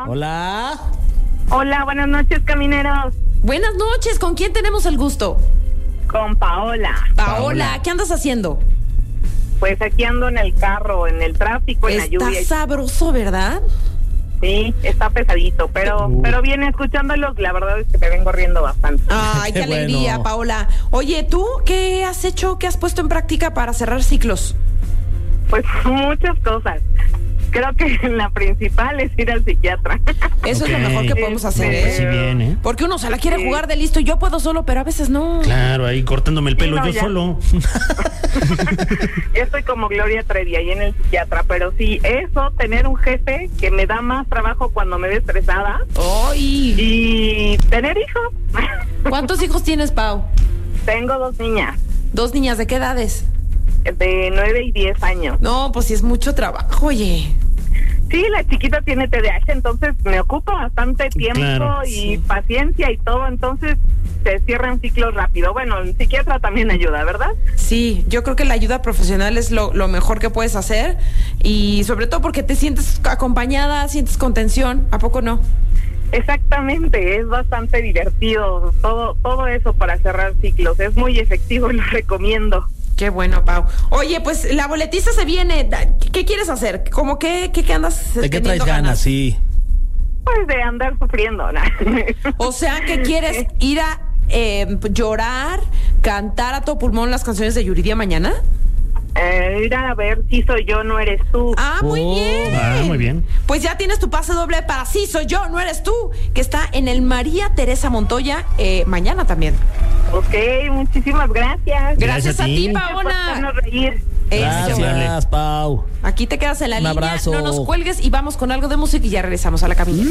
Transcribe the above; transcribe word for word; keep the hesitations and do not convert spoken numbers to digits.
Hola. Hola, buenas noches, camineros. Buenas noches, ¿con quién tenemos el gusto? Con Paola. Paola, Paola. ¿qué andas haciendo? Pues aquí ando en el carro, en el tráfico, en la Está lluvia. sabroso, ¿verdad? Sí, está pesadito, pero Uh. pero bien escuchándolos, la verdad es que me vengo riendo bastante. Ay, qué Qué alegría, bueno. Paola. Oye, ¿tú qué has hecho, qué has puesto en práctica para cerrar ciclos? Pues muchas cosas. Creo que la principal es ir al psiquiatra. Eso Ok. es lo mejor que podemos hacer, Este, ¿eh? Sí, bien, ¿eh? Porque uno se la quiere Sí. jugar de listo y yo puedo solo, pero a veces no. Claro, ahí cortándome el pelo Sí, no, yo ya. solo. Yo estoy como Gloria Trevi ahí en el psiquiatra, pero sí, eso, tener un jefe que me da más trabajo cuando me ve estresada Ay, y tener hijos. ¿cuántos hijos tienes, Pau? Tengo dos niñas Dos niñas, ¿de qué edades? de nueve y diez años. No, pues sí es mucho trabajo, oye. Sí, la chiquita tiene T D A H, entonces me ocupa bastante tiempo Claro, y sí. paciencia y todo, entonces se cierran ciclos rápido. Bueno, el psiquiatra también ayuda, ¿verdad? Sí, yo creo que la ayuda profesional es lo, lo mejor que puedes hacer y sobre todo porque te sientes acompañada, sientes contención, ¿a poco no? Exactamente, es bastante divertido todo todo eso para cerrar ciclos, es muy efectivo y lo recomiendo. Qué bueno, Pau. Oye, pues la boletiza se viene. Da- ¿Qué quieres hacer? ¿Cómo qué, qué, qué andas ¿De qué teniendo traes ganas? Sí. Pues de andar sufriendo, ¿no? O sea, que quieres ir a eh, llorar, cantar a todo pulmón las canciones de Yuridia mañana. Eh, ir a ver si soy yo, no eres tú. Ah, muy Oh, bien. ah, muy bien. Pues ya tienes tu pase doble para Sí Soy Yo, No Eres Tú, que está en el María Teresa Montoya eh, mañana también. Ok, muchísimas gracias. Gracias a Gracias a ti. ti, Gracias por Paola. hacernos reír. Eso. Gracias, Pau. Aquí te quedas en la Un línea, abrazo. no nos cuelgues y vamos con algo de música y ya regresamos a la cabina.